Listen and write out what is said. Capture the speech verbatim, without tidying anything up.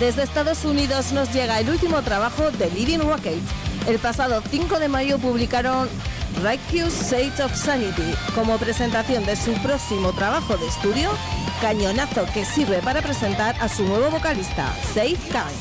Desde Estados Unidos nos llega el último trabajo de Living Rocket. El pasado cinco de mayo publicaron Righteous Sage of Sanity como presentación de su próximo trabajo de estudio, cañonazo que sirve para presentar a su nuevo vocalista, Safe Kind.